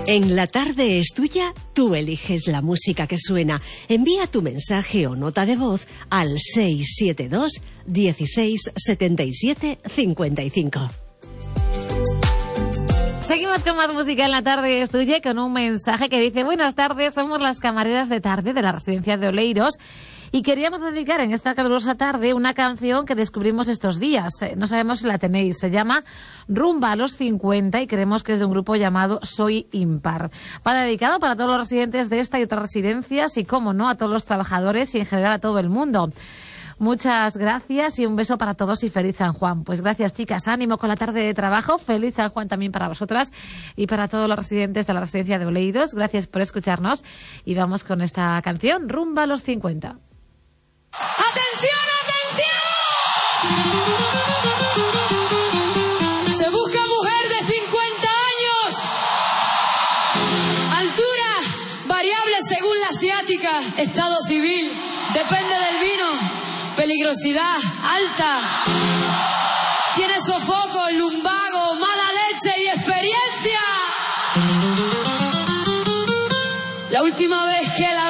En La Tarde es Tuya, tú eliges la música que suena. Envía tu mensaje o nota de voz al 672 16 77 55. Seguimos con más música en La Tarde es Tuya, con un mensaje que dice: buenas tardes, somos las camareras de tarde de la residencia de Oleiros y queríamos dedicar en esta calurosa tarde una canción que descubrimos estos días. No sabemos si la tenéis. Se llama Rumba a los 50 y creemos que es de un grupo llamado Soy Impar. Va dedicado para todos los residentes de esta y otras residencias y, cómo no, a todos los trabajadores y en general a todo el mundo. Muchas gracias y un beso para todos y feliz San Juan. Pues gracias, chicas, ánimo con la tarde de trabajo. Feliz San Juan también para vosotras y para todos los residentes de la residencia de Oleiros. Gracias por escucharnos y vamos con esta canción, Rumba a los 50. ¡Atención, atención! Se busca mujer de 50 años. Altura variable según la ciática. Estado civil depende del vino. Peligrosidad alta. Tiene sofoco, lumbago, mala leche y experiencia.